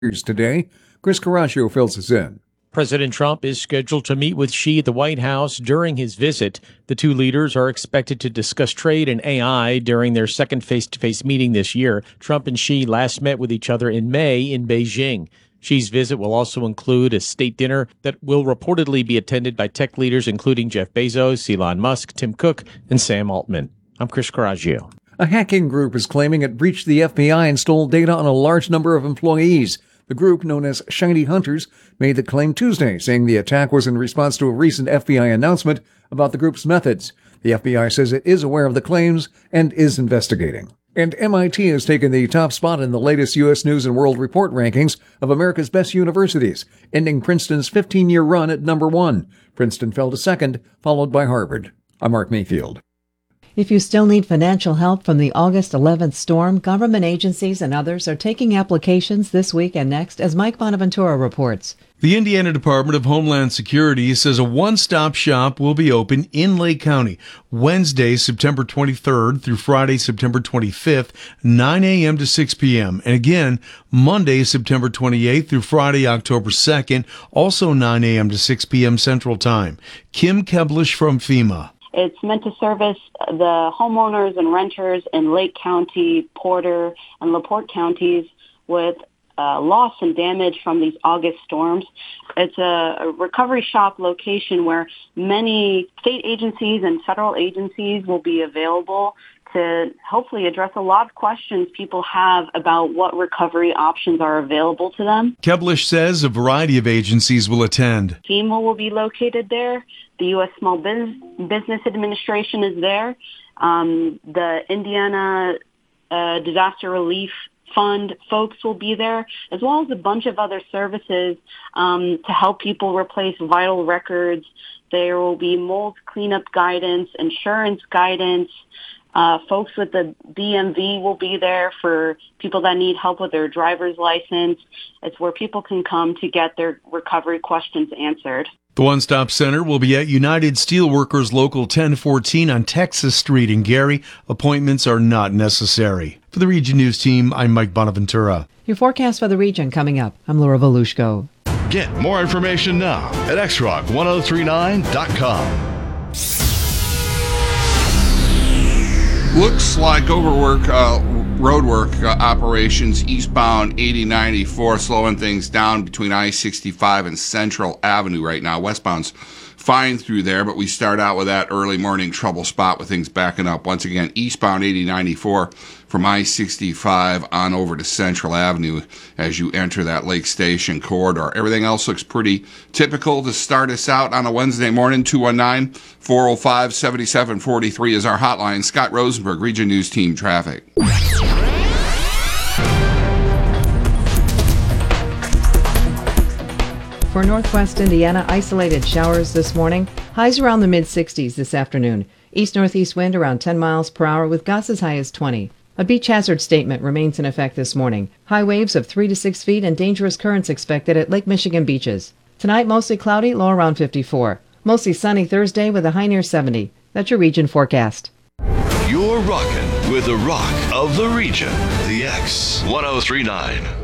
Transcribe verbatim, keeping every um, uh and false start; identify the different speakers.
Speaker 1: today. Chris Carrascio fills us in.
Speaker 2: President Trump is scheduled to meet with Xi at the White House during his visit. The two leaders are expected to discuss trade and A I during their second face-to-face meeting this year. Trump and Xi last met with each other in May in Beijing. Xi's visit will also include a state dinner that will reportedly be attended by tech leaders including Jeff Bezos, Elon Musk, Tim Cook, and Sam Altman. I'm Chris Carrascio.
Speaker 1: A hacking group is claiming it breached the F B I and stole data on a large number of employees. The group, known as Shiny Hunters, made the claim Tuesday, saying the attack was in response to a recent F B I announcement about the group's methods. The F B I says it is aware of the claims and is investigating. And M I T has taken the top spot in the latest U S News and World Report rankings of America's best universities, ending Princeton's fifteen-year run at number one. Princeton fell to second, followed by Harvard. I'm Mark Mayfield.
Speaker 3: If you still need financial help from the August eleventh storm, government agencies and others are taking applications this week and next, as Mike Bonaventura reports.
Speaker 4: The Indiana Department of Homeland Security says a one-stop shop will be open in Lake County Wednesday, September twenty-third through Friday, September twenty-fifth, nine a.m. to six p.m. And again, Monday, September twenty-eighth through Friday, October second, also nine a.m. to six p.m. Central Time. Kim Keblish from FEMA.
Speaker 5: It's meant to service the homeowners and renters in Lake County, Porter, and LaPorte counties with uh, loss and damage from these August storms. It's a, a recovery shop location where many state agencies and federal agencies will be available to hopefully address a lot of questions people have about what recovery options are available to them.
Speaker 4: Keblish says a variety of agencies will attend.
Speaker 5: FEMA will be located there. The U S Small Business Administration is there. Um, the Indiana uh, Disaster Relief Fund folks will be there, as well as a bunch of other services um, to help people replace vital records. There will be mold cleanup guidance, insurance guidance. Uh, folks with the D M V will be there for people that need help with their driver's license. It's where people can come to get their recovery questions answered.
Speaker 4: The One Stop Center will be at United Steelworkers Local ten fourteen on Texas Street in Gary. Appointments are not necessary. For the Region News team, I'm Mike Bonaventura.
Speaker 3: Your forecast for the region coming up. I'm Laura Volushko.
Speaker 6: Get more information now at x rock ten thirty-nine dot com.
Speaker 7: Looks like overwork, uh, roadwork uh, operations eastbound eighty ninety-four, slowing things down between I sixty-five and Central Avenue right now. Westbound's fine through there, but we start out with that early morning trouble spot with things backing up. Once again, eastbound eighty ninety-four from I sixty-five on over to Central Avenue as you enter that Lake Station corridor. Everything else looks pretty typical to start us out on a Wednesday morning. two one nine, four oh five, seven seven four three is our hotline. Scott Rosenberg, Region News Team Traffic.
Speaker 3: For Northwest Indiana, isolated showers this morning. Highs around the mid-sixties this afternoon. East-northeast wind around ten miles per hour with gusts as high as twenty. A beach hazard statement remains in effect this morning. High waves of three to six feet and dangerous currents expected at Lake Michigan beaches. Tonight, mostly cloudy, low around fifty-four. Mostly sunny Thursday with a high near seventy. That's your region forecast.
Speaker 6: You're rocking with the rock of the region, the X ten thirty-nine.